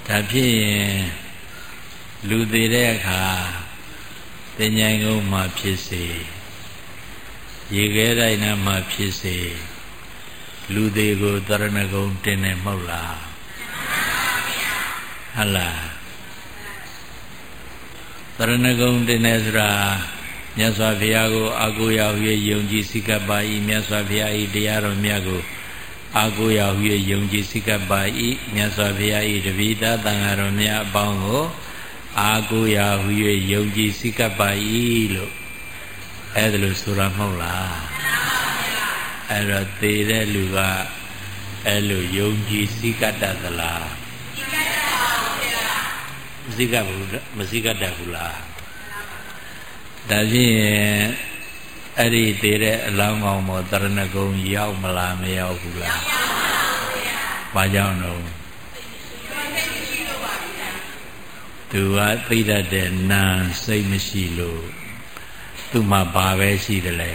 ဒါဖြစ်ရင်လူသေးတဲ့အခါတင်ញိုင်ကုန်းမှာဖြစ်စေရေခဲတိုင်းနားမှာဖြစ်စေလူသေးကိုတရဏဂုံတင်နေမဟုတ်လားဟလားတရဏဂုံတင်နေဆိုတာမြတ်စွာဘုရားကိုအာကိုရာဟု၍ယုံကြည်စိကပ်ပါ၏မြတ်စွာဘုရား၏တရားတော်မြတ်ကိုအာကိုရာဟု၍ယုံကြည်စိကပ်ပါ၏မြတ်စွာဘုရား၏တပည့်သားသံဃာတော်များအပေါင်းကိုအာကိုရာဟု၍ယုံကြည်စိကပ်ပါ၏လို့အဲ့ဒါလို့ဆိုတာမဟုတ်လားအဲ့တော့သေတဲ့လူကအဲ့လိုယုံကြည်စိကပ်တတ်သလားစိကပ်ဘူးမစိကပ်တတ်ဘူးလားဒါဖြင့်အဲ့ဒီသေတဲ့အလောင်းကောင်းပေါ်တရဏဂုံရောက်မလားမရောက်ဘူးလားဘာကြောင့်တော့သူကသိတတ်တဲ့နာစိတ်မရှိလို့သူမှဘာပဲရှိတယ်လဲ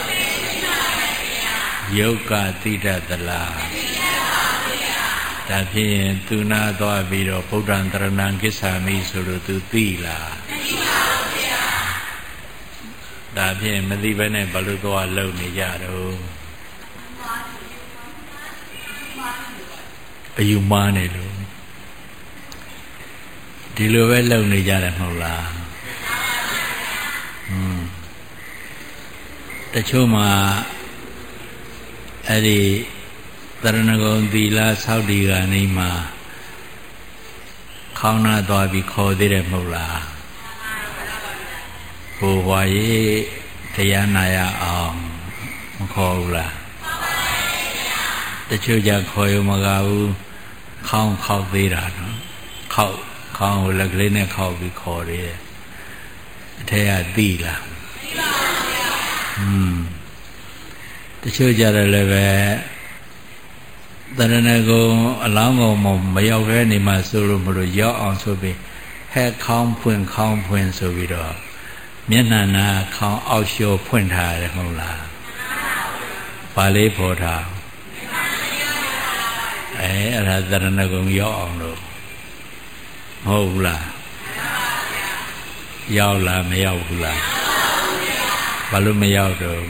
ယုတ်ကသိတတ်သလားဒါဖြင့်သူနာသွားပြီးတော့ဗုဒ္ဓံတရဏံကိစ္ဆာမိဆိုလို့သူသိလားဒါဖြင့်မသိဘဲနဲ့ဘယ်လိုသွားလုံနေကြတော့အယူမှားနေလို့ဒီလိုပဲလုံနေကြတယ်မဟုတ်လားတချို့မှာအဲ့ဒီတရဏဂုံသီလဆောက်တည်ကနေမှာခေါင်းနာသွားပြီးခေါ်သေးတယ်မဟုတ်လားဟိုဝါရေးတရားနာရအောင်မခေါ်ဘူးလားတချို့ကြခေါ်ရမကဘူးခေါင်းခောက်သေးတာနော်ခေါင်းကိုလက်ကလေးနဲ့ခောက်ပြီးခေါ်တယ်အထက်ကသိလားသိပါဘူးတချို့ကြတယ်လည်းပဲတရဏဂုံအလောင်းကုံမရောက်ခဲနေမှဆိုလို့မလို့ရောက်အောင်ဆိုပြီးဟဲ့ခေါင်းဖွင့်ဆိုပြီးတော့မျက်နှာနာခေါင်းအောက်လျှော်ဖွင့်ထားတယ်မဟုတ်လားဘာလေးဖော်ထားအဲ့ဒါတရဏဂုံရောက်အောင်လို့မဟုတ်ဘူးလားရောက်လားမရောက်ဘူးလားဘာလို့မရောက်တော့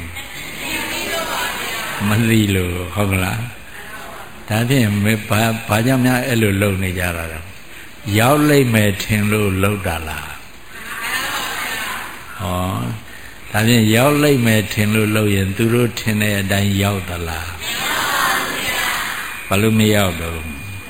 မသိလို့ဟုတ်ကလားဒါဖြင့်ဘာကြောင့်များအဲ့လိုလုပ်နေကြတာလဲရောက်လိမ့်မယ်ထင်လို့လုပ်တာလားဟောဒါဖြင့်ရောက်လိမ့်မယ်ထင်လို့လုပ်ရင်သူတို့ထင်တဲ့အတိုင်းရောက်သလားဘာလို့မရောက်တော့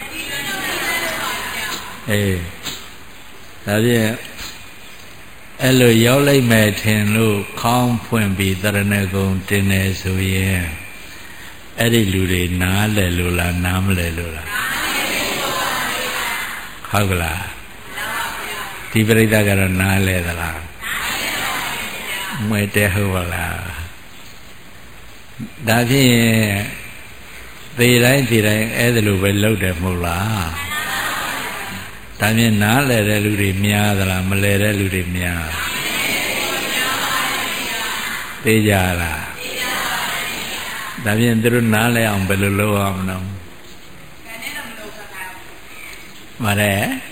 အေးဒါဖြင့်အဲ့လိုရောက်လိမ့်မယ်ထင်လို့ခေါင်းဖွင့်ပြီးတရဏဂုံတင်နေဆိုရင်အဲ့ဒီလူတွေနားလဲလို့လားနားမလဲလို့လားဟုတ်ကလားဒီပရိသတ်ကတော့နားလဲသလားမွေတဲဟုတ်ပါလားဒါဖြင့်သေတိုင်းအဲ့ဒါလိုပဲလုပ်တယ်မဟုတ်လားဒါဖြင့်နားလဲတဲ့လူတွေများသလားမလဲတဲ့လူတွေများသိကြလားဒါဖြင့်သူတို့နားလဲအောင်ဘယ်လိုလုပ်အောင်မလို့မရဲ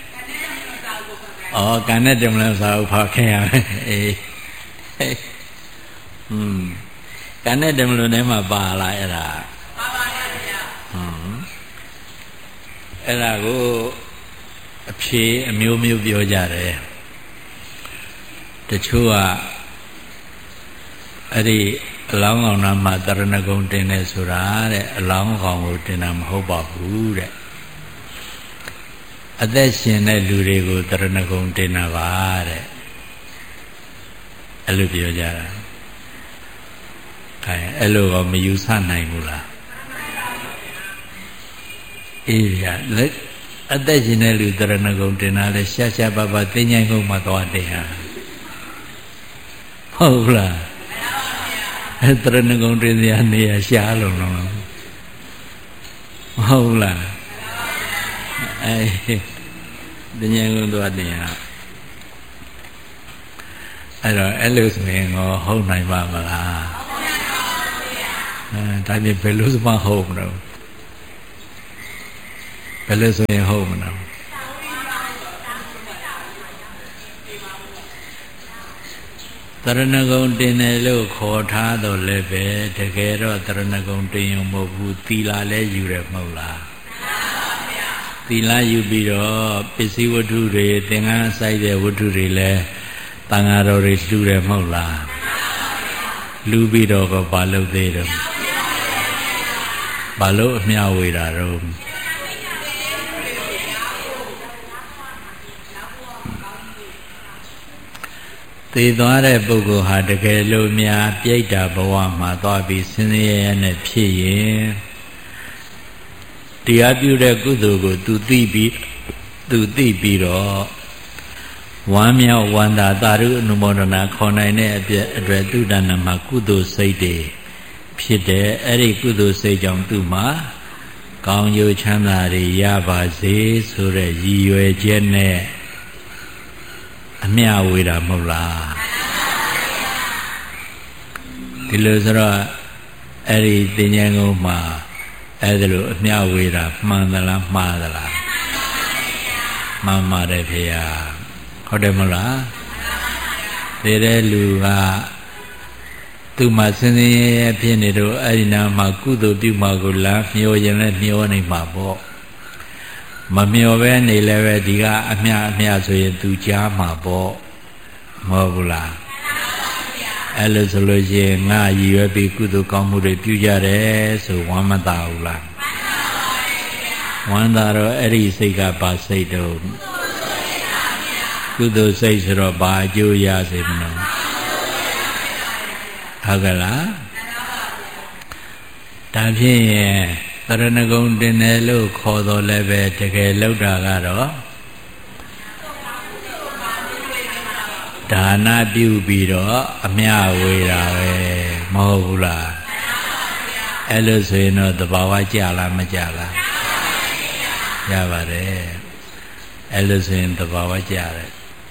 ဩကန်နဲ့တမလို့စာဥဖောက်ခင်ရမယ်အေးကန်နဲ့တမလို့ထဲမှာပါလာအဲ့ဒါပါပါဗျာအဲ့ဒါကိုအဖြေအမျိုးမျိုးပြောကြတယ်တချို့ကအဲ့ဒီအလောင်းကောင်နာမှာတရဏဂုံတင်နေဆိုတာတဲ့အလောင်းကောင်ကိုတင်တာမဟုတ်ပါဘူးတဲ့အသက်ရှင်တဲ့လူတွေကိုတရဏဂုံတင်တာပါတဲ့အဲ့လိုပြောကြတာခိုင်အဲ့လိုတော့မယူဆနိုင်ဘူးလားအေးရလက်အသက်ရှင်တဲ့လူတရဏဂုံတင်တာလဲရှာပါပါသိဉ္ဇဉ်ကုန်းမှာသွားတင်ဟာဟုတ်လားအဲ့တရဏဂုံတင်စရာနေရာရှားလုံးလုံးဟုတ်လားအဲ့သိဉ္ဇဉ်ကုန်းသွားတင်ဟာအဲ့တော့အဲ့လိုဆိုရင်ဟုတ်နိုင်ပါမလားဒါပြဘယ်လိုမှဟုတ်မလို့ဘယ်လိုဆိုရင်ဟုတ်မလို့တရဏဂုံတင်တယ်လို့ခေါ်ထားတော့လည်းပဲတကယ်တော့တရဏဂုံတင်ရုံမဟုတ်ဘူးသီလလည်းယူရမဟုတ်လားသီလယူပြီးတော့ပစ္စည်းဝတ္ထုတွေသင်္ကန်းဆိုင်တဲ့ဝတ္ထုတွေလည်းတန်ဃာတော်တွေလှူတယ်မဟုတ်လားလှူပြီးတော့ကဘာလုပ်သေးတော့ဘာလို့အမျှဝေတာတော့သေသွားတဲ့ပုဂ္ဂိုလ်ဟာတကယ်လို့များပြိတ္တာဘဝမှာသွားပြီးဆင်းရဲရနဲ့ဖြစ်ရင်တရားပြုတဲ့ကုသိုလ်ကိုသူသိပြီးတော့ဝမ်းမြောက်ဝမ်းသာသာဓုအနုမောဒနာခေါ်နိုင်တဲ့အတွေ့သူတဏ္ဍမှာကုသိုလ်စိတ်တွေဖြစ်တယ်အဲ့ဒီကုသိုလ်စိတ်ကြောင့်သူမှာကောင်းကျိုးချမ်းသာတွေရပါစေဆိုတဲ့ရည်ရွယ်ချက်နဲ့အမျှဝေတာမဟုတ်လားဒီလိုဆိုတော့အဲ့ဒီတင်ញံကုန်းမှာအဲ့ဒါလိုအမျှဝေတာမှန်သလားမှားသလားမှန်ပါတယ်ဖေဟာဟုတ်တယ်မလားသေတဲ့လူကသူ့မှာစင်စင်ရဲရဲဖြစ်နေတော့အဲ့ဒီနာမှာကုသိုလ်ပြုမှာကိုလားမျောရင်လည်းမျောနေမှာပေါ့မမျောပဲနေလည်းပဲဒီကအမျှဆိုရင်သူကြားမှာပေါ့မဟုတ်ဘူးလားအဲ့လိုဆိုလို့ရှိရင်ငါရည်ရွယ်ပြီးကုသိုလ်ကောင်းမှုတွေပြုကြတယ်ဆိုဝမ်းမသာဘူးလားဝမ်းသာတော့အဲ့ဒီစိတ်ကပါစိတ်တော့ကုသိုလ်စိတ်ဆိုတော့ဘာအကျိုးရစေမလို့ဟုတ်ကလားဒါဖြင့်တရဏဂုံတင်တယ်လို့ခေါ်တော်လည်းပဲတကယ်လောက်တာကတော့ဒါနပြုပြီးတော့အမျှဝေတာပဲမဟုတ်ဘူးလားအဲ့လိုဆိုရင်တော့သဘာဝကြလားမကြလားရပါတယ်အဲ့လိုဆိုရင်သဘာဝကြတယ်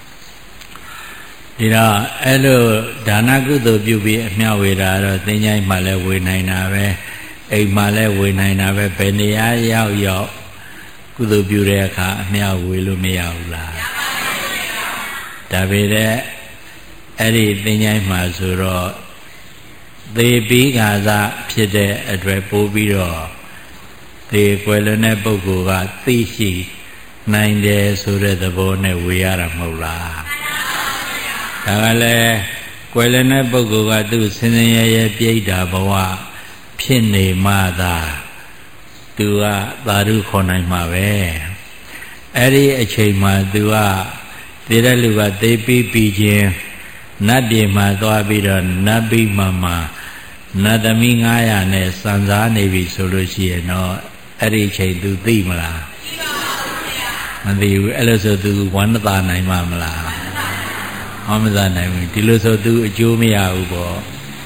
ဒီတော့အဲ့လိုဒါနကုသိုလ်ပြုပြီးအမျှဝေတာတော့သင်္ချိုင်းမှလည်းဝေနိုင်တာပဲအိမ်မှလည်းဝေနိုင်တာပဲဘယ်နေရာရောက်ကုသိုလ်ပြုတဲ့အခါအမျှဝေလို့မရဘူးလားဒါပေမဲ့အဲ့ဒီသင်္ချိုင်းမှာဆိုတော့သေပြီးခါစားဖြစ်တဲ့အတွက်ပို့ပြီးတော့သေကွယ်လွန်တဲ့ပုဂ္ဂိုလ်ကသိရှိနိုင်တယ်ဆိုတဲ့သဘောနဲ့ဝေရတာမဟုတ်လားဒါကလည်းကွယ်လွန်တဲ့ပုဂ္ဂိုလ်ကသူ့ဆင်းရဲရဲပြိတ္တာဘဝဖြစ်နေမှသာသူကသာဓုခေါ်နိုင်မှာပဲအဲ့ဒီအချိန်မှာသူကသေတဲ့လူကသေပြီးချင်းနတ်ပြည်မှာသွားပြီးတော့နတ်ပြည်မှာနတ်သမီး900နဲ့စံစားနေပြီဆိုလို့ရှိရင်တော့အဲ့ဒီအချိန်သူသိမလားမသိဘူးအဲ့လိုဆိုသူဝမ်းသာနိုင်မှာမလားဟောမသာနိုင်ဘူးဒီလိုဆိုသူအကျိုးမရဘူးပေါ့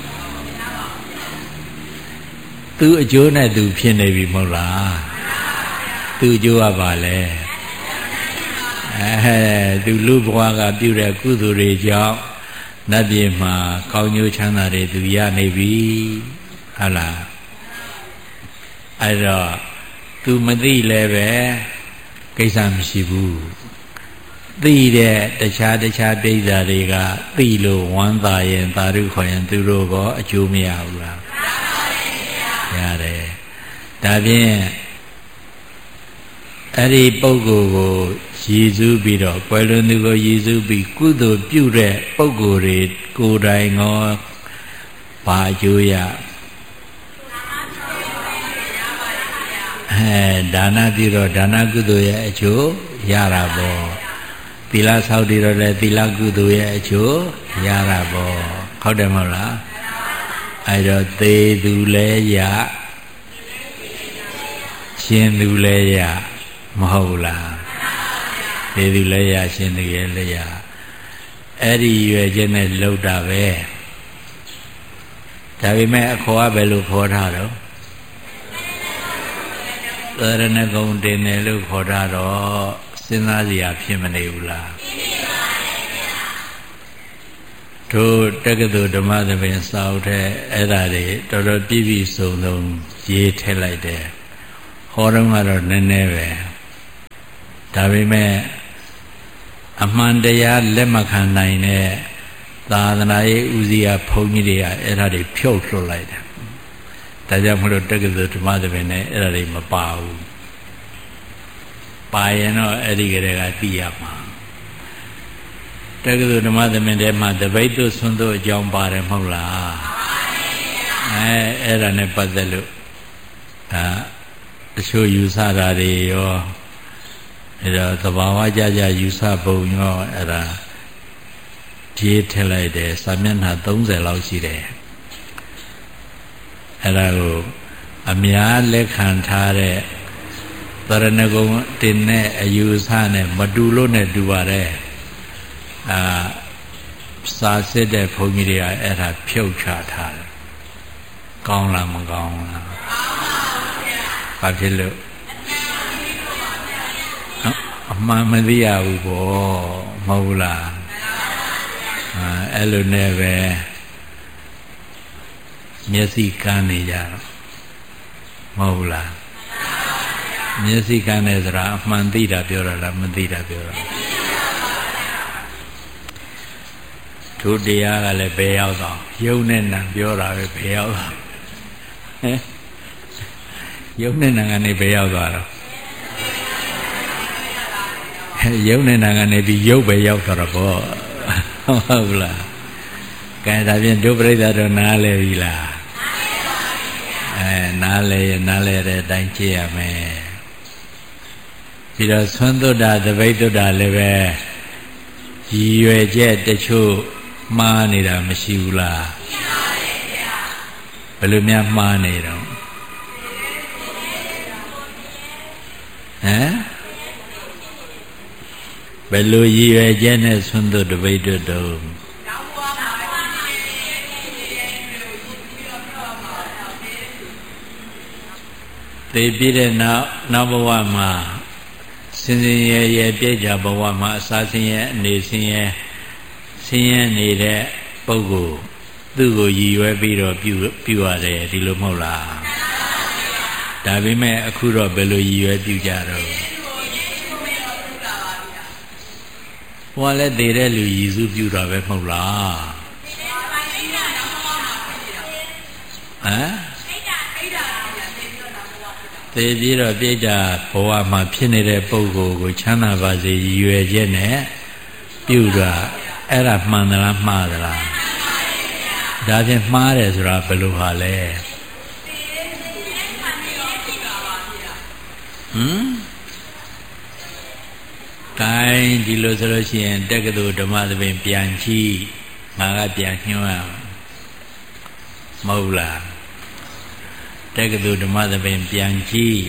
သူအကျိုးနဲ့သူဖြစ်နေပြီမဟုတ်လားသူအကျိုးကဘာလဲသူလူဘဝကပြုတဲ့ကုသိုလ်တွေကြောင့်နတ်ပြည်မှာကောင်းကျိုးချမ်းသာတွေသူရနေပြီဟုတ်လားအဲ့တော့သူမသိလည်းပဲကိစ္စမရှိဘူးသိတဲ့တခြားပြိဿတွေကသိလို့ဝမ်းသာရင်သာဓုခေါ်ရင်သူတို့ကအကျိုးမရဘူးလားရတယ်ဒါဖြင့်အဲ့ဒီပုဂ္ဂိုလ်ကိုရည်စူးပြီးတော့ကွယ်လွန်သူကိုရည်စူးပြီးကုသိုလ်ပြုတဲ့ပုဂ္ဂိုလ်တွေကိုယ်တိုင်ငေါဘာအကျိုးရဒါနပြုတော့ဒါနကုသိုလ်ရဲ့အကျိုးရတာပေါ့သီလဆောက်တည်တော့လည်းသီလကုသိုလ်ရဲ့အကျိုးရတာပေါ့ဟုတ်တယ်မဟုတ်လားအဲ့တော့သေသူလည်းရရှင်သူလည်းရမဟုတ်လားသေသူလည်းရရှင်သူလည်းရအဲ့ဒီရွယ်ချက်နဲ့လှုပ်တာပဲဒါပေမဲ့အခေါ်ကဘယ်လိုခေါ်ထားတော့သရဏဂုံတင်တယ်လို့ခေါ်ထားတော့စဉ်းစားစရာဖြစ်မနေဘူးလားတို့တက္ကသိုလ်ဓမ္မသဘင်စာအုပ်ထဲအဲ့ဒါတွေတော်တော်ပြည့်ပြည့်စုံစုံရေးထည့်လိုက်တယ်ဟောတော့ကတော့နည်းနည်းပဲဒါပေမဲ့အမှန်တရားလက်မခံနိုင်တဲ့သသာသနာရေးဦးစီးကဘုန်းကြီးတွေကအဲ့ဒါတွေဖြုတ်လွှတ်လိုက်တယ်ဒါကြောင့်မလို့တက္ကသိုလ်ဓမ္မသဘင်နဲ့အဲ့ဒါတွေမပါဘူးပါရင်တော့အဲ့ဒီကလေးကသိရမှာတက္ကသိုလ်ဓမ္မသဘင်ထဲမှာတပိတ်တို့ဆွန်းတို့အကြောင်းပါတယ်မဟုတ်လားအဲ့ဒါနဲ့ပတ်သက်လို့ဒါအချို့ယူဆတာတွေရောအဲ့တော့သဘာဝကြကြယူဆပုံရောအဲ့ဒါပြေးထည့်လိုက်တယ်စာမျက်နှာ30လောက်ရှိတယ်အဲ့ဒါကိုအများလက်ခံထားတဲ့သရဏဂုံတင်တဲ့အယူအဆနဲ့မတူလို့နဲ့တူပါတယ်စာစစ်တဲ့ဘုန်းကြီးတွေကအဲ့ဒါဖြုတ်ချထားတယ်ကောင်းလားမကောင်းလားဘာဖြစ်လို့အမှန်မသိရဘူးပေါ့မဟုတ်လားအဲ့လိုနဲ့ပဲမျက်စိကန်းနေကြတော့မဟုတ်လားမျက်စိကန်းနေစရာအမှန်သိတာပြောတာလားမသိတာပြောတာသူတရားကလည်းဘယ်ရောက်တော့ယုံနဲ့နံပြောတာပဲဘယ်ရောက်တော့ယုံနဲ့နံကနေဘယ်ရောက်သွားတော့ယုံနဲ့နံကနေပြီးယုတ်ပဲရောက်သွားတော့ပေါ့ဟုတ်လားကဲဒါဖြင့်ဒုပရိသတ်တော့နားလဲပြီလားနားလဲတဲ့အတိုင်းကြည့်ရမယ်ပြီးတော့သွန်သုဒ္ဓသပိတ်သုဒ္ဓလည်းပဲရည်ရွယ်ချက်တချို့မှားနေတာမရှိဘူးလားရှိပါတယ်ဗျာဘယ်လိုများမှားနေတော့ဘယ်လိုရည်ရွယ်ချက်နဲ့သွန်သုဒ္ဓသပိတ်သုဒ္ဓသေပြည့်တဲ့နောက်ဘဝမှာစင်စင်ရဲရဲပြည့်ကြဘဝမှာအစာဆင်းရဲအနေဆင်းရဲနေတဲ့ပုဂ္ဂိုလ်သူ့ကိုရည်ရွယ်ပြီးတော့ပြုရတယ်ဒီလိုမဟုတ်လားဒါပေမဲ့အခုတော့ဘယ်လိုရည်ရွယ်ပြုကြတော့ဟိုကလည်းတည်တဲ့လူရည်စုပြုတာပဲမဟုတ်လားသေပြီးတော့ပြိတ္တာဘဝမှာဖြစ်နေတဲ့ပုဂ္ဂိုလ်ကိုချမ်းသာပါစေရည်ရွယ်ချက်နဲ့ပြုတာအဲ့ဒါမှန်သလားမှားသလားဒါဖြင့်မှားတယ်ဆိုတာဘယ်လိုဟာလဲကိုင်းဒီလိုဆိုလို့ရှိရင်တက္ကသိုလ်ဓမ္မသဘင်ပြန်ကြည့်ငါကပြန်ညွှန်းရမဟုတ်လားတက္ကသိုလ်ဓမ္မသဘင်ပြန်ကြည့်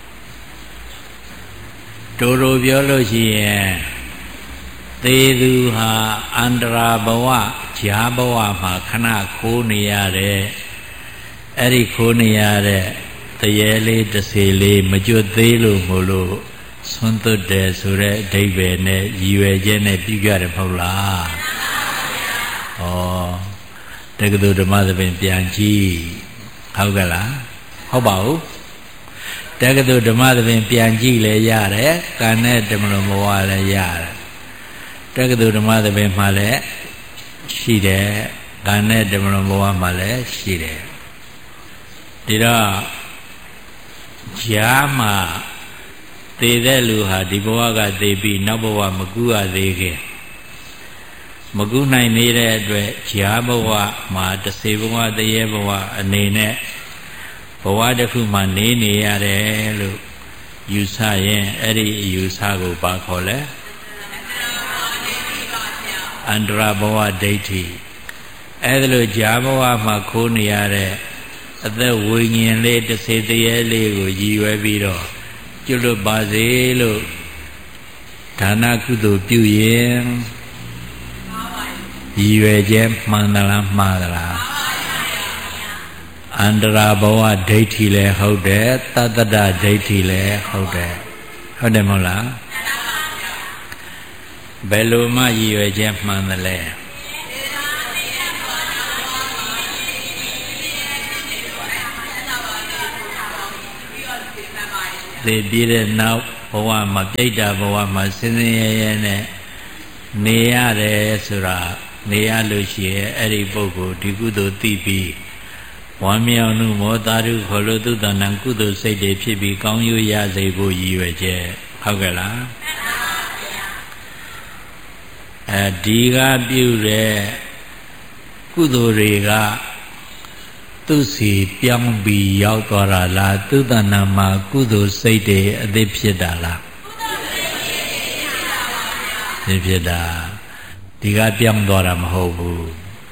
တိုးတိုးပြောလို့ရှိရင်သေသူဟာအန္တရာဘဝဈာဘဝမှာခဏခိုးနေရတဲ့အဲ့ဒီခိုးနေရတဲ့တရေလေးတစ်စီလေးမကျွတ်သေးလို့မို့လို့ဆွန်းသွတ်တယ်ဆိုတဲ့အဓိပ္ပာယ်နဲ့ရည်ရွယ်ချက်နဲ့ပြုကြတယ်မဟုတ်လားဩတက္ကသိုလ်ဓမ္မသဘင်ပြန်ကြည့်ဟုတ်ကလားဟုတ်ပါဘူးတက္ကသိုလ်ဓမ္မသဘင်ပြန်ကြည့်လဲရတယ်ကံနဲ့ဓမ္မလွန်ဘဝလည်းရတယ်တက္ကသိုလ်ဓမ္မသဘင်မှာလည်းရှိတယ်ကံနဲ့ဓမ္မလွန်ဘဝမှာလည်းရှိတယ်ဒီတော့ဈာမှာသေတဲ့လူဟာဒီဘဝကသေပြီးနောက်ဘဝမကူရသေးခင်မကူနိုင်နေတဲ့အတွက်ဈာဘဝမှာတစေဘဝတရေဘဝအနေနဲ့ဘဝတစ်ခုမှာနေရတယ်လို့ယူဆရင်အဲ့ဒီအယူဆကိုဘာခေါ်လဲအန္တရာဘဝဒိဋ္ဌိအဲ့ဒါလို့ဈာဘဝမှာခိုးနေရတဲ့အသက်ဝိညာဉ်လေးတစ်စေတရေလေးကိုရည်ရွယ်ပြီးတော့ကျွတ်လွတ်ပါစေလို့ဒါနကုသိုလ်ပြုရင်ရည်ရွယ်ချက်မှန်သလားမှားသလားအန္တရာဘဝဒိဋ္ဌိလည်းဟုတ်တယ်တတ္တဒဒိဋ္ဌိလည်းဟုတ်တယ်ဟုတ်တယ်မဟုတ်လားဘယ်လိုမှရည်ရွယ်ချက်မှန်သလဲသေပြည့်တဲ့နောက်ဘဝမှာပြိတ္တာဘဝမှာစင်စင်ရဲရဲနဲ့နေရတယ်ဆိုတာနေရလို့ရှိရဲ့အဲ့ဒီပုဂ္ဂိုလ်ဒီကုသိုလ်သိပြီးဝမ်းမြောက်မှုမောတာရုခေါ်လို့သူတဏ္ဍံကုသိုလ်စိတ်တွေဖြစ်ပြီးကောင်းကျိုးရစေဖို့ရည်ရွယ်ချက်ဟုတ်ကဲ့လားဒီကပြုတဲ့ကုသိုလ်တွေကသူစီပြောင်းပြီးရောက်သွားတာလားသူတဏ္ဍမှာကုသိုလ်စိတ်တွေအသစ်ဖြစ်တာလားဖြစ်တာဒီကပြောင်းသွားတာမဟုတ်ဘူး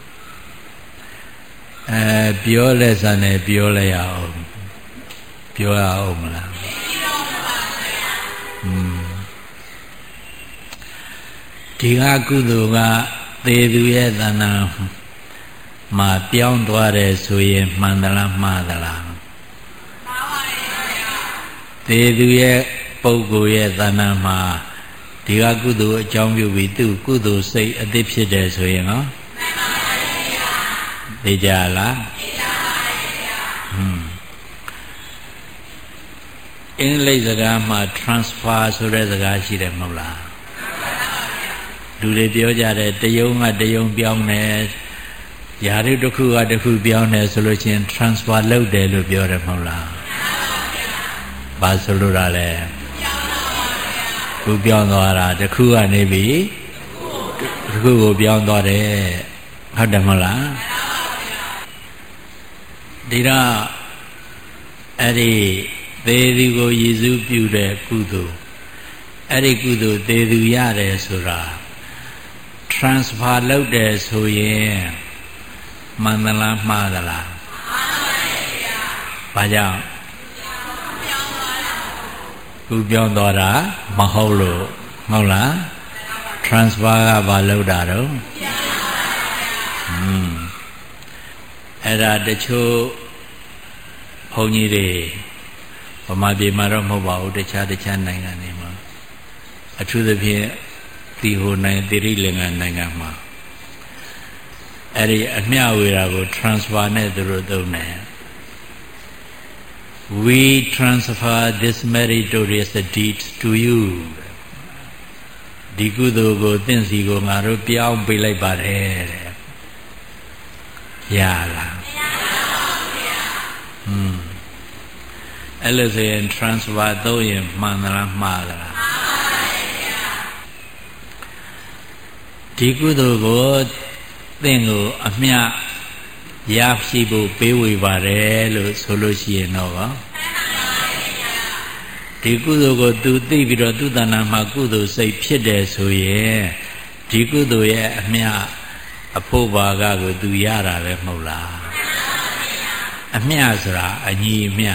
ပြောလဲစမ်းနဲ့ပြောလဲရအောင်ပြောရအောင်မလားဒီကကုသိုလ်ကသေသူရဲ့တဏ္ဍာမှာပြောင်းသွားတယ်ဆိုရင်မှန်သလားမှားသလားမှန်ပါသေသူရဲ့ပုဂ္ဂိုလ်ရဲ့တဏ္ဍာမှာဒီကကုသိုလ်အကြောင်းပြုပြီးသူကုသိုလ်စိတ်အသစ်ဖြစ်တယ်ဆိုရင်နော်မှန်ပါဗျာသိကြလားသိကြပါဗျာအင်္ဂလိပ်စကားမှာ transfer ဆိုတဲ့စကားရှိတယ်မဟုတ်လားလူတွေပြောကြတယ်တယုံကတယုံပြောင်းတယ်ຢာတို့တစ်ခုကတစ်ခုပြောင်းတယ်ဆိုလို့ချင်း transfer လုပ်တယ်လို့ပြောတယ်မဟုတ်လားဘာဆိုလို့တာလဲခုပြောင်းသွားတာတစ်ခုကနေပြီးတစ်ခုကိုပြောင်းသွားတယ်ဟုတ်တယ်မဟုတ်လားဒီတော့အဲ့ဒီသေသူကိုရည်စူးပြုတဲ့ကုသိုလ်အဲ့ဒီကုသိုလ်သေသူရတယ်ဆိုတာ transfer လုပ်တယ်ဆိုရင်မှန်သလားမှားသလားမှန်ပါဗျာဘာကြောင့်ခုပြောင်းသွားတာမဟုတ်လို့ဟုတ်လား transfer ကဘာလုပ်တာတော့အဲ့ဒါတချို့ဘုန်းကြီးတွေဗမာပြည်မှာတော့မဟုတ်ပါဘူးတခြားနိုင်ငံတွေမှာအထူးသဖြင့်ဒီဟိုနိုင်သီရိလင်္ကာနိုင်ငံမှာအဲ့ဒီအမျှဝေတာကို transfer နဲ့သူတို့သုံးတယ် we transfer this meritorious deed to you ဒီကုသိုလ်ကိုသင်စီကိုငါတို့ပြောင်းပေးလိုက်ပါတယ်တဲ့ရလားမရပါဘူးဗျာအဲ့လိုဆိုရင် transfer သုံးရင်မှန်သလားမှားသလားမှန်ပါဗျာဒီကုသိုလ်ကိုသင်ကိုအမျှရရှိဖို့ပေးဝေပါတယ်လို့ဆိုလို့ရှိရင်တော့ဒီကုသိုလ်ကိုသူသိပြီးတော့သူတဏ္ဍာမှာကုသိုလ်စိတ်ဖြစ်တယ်ဆိုရင်ဒီကုသိုလ်ရဲ့အမျှအဖို့ဘာကကိုသူရတာပဲမဟုတ်လားအမျှဆိုတာအညီအမျှ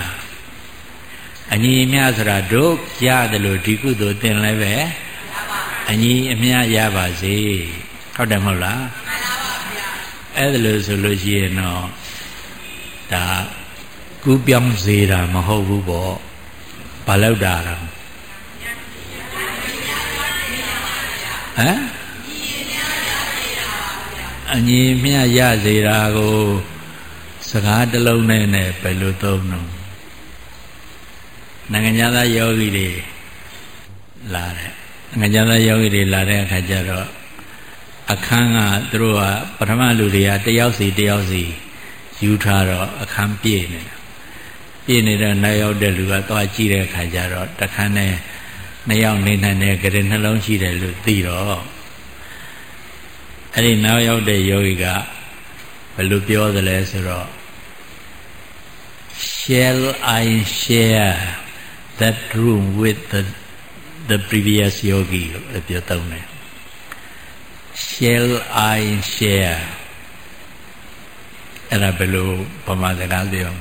ဆိုတာတို့ရတယ်လို့ဒီကုသိုလ်သင်လည်းပဲအညီအမျှရပါစေဟုတ်တယ်မဟုတ်လားအဲ့ဒါလို့ဆိုလို့ရှိရင်တော့ဒါကူးပြောင်းစေတာမဟုတ်ဘူးပေါ့ဘာလို့တာတော့ဟမ်အညီမြရစေတာကိုစကားတစ်လုံးနဲ့ဘယ်လိုသုံးတော့နိုင်ငံသားယောဂီတွေလာတယ်နိုင်ငံသားယောဂီတွေလာတဲ့အခါကျတော့အခန်းကသူတို့ကပထမလူတွေကတယောက်စီယူထားတော့အခန်းပြည့်နေတဲ့နောက်ရောက်တဲ့လူကသွားကြည့်တဲ့အခါကျတော့တခန်းနဲ့နှစ်ယောက်နေနိုင်တဲ့ကြတဲ့နှလုံးရှိတယ်လို့သိတော့အဲ့ဒီနောက်ရောက်တဲ့ယောဂီကဘယ်လိုပြောသလဲဆိုတော့ shall I share that room with the previous yogi လို့ပြောတော့တယ်shall I share အဲ့ဒါဘယ်လိုပမာစကားပြော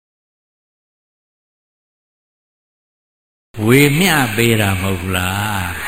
ဝေမျှပေးတာမဟုတ်လား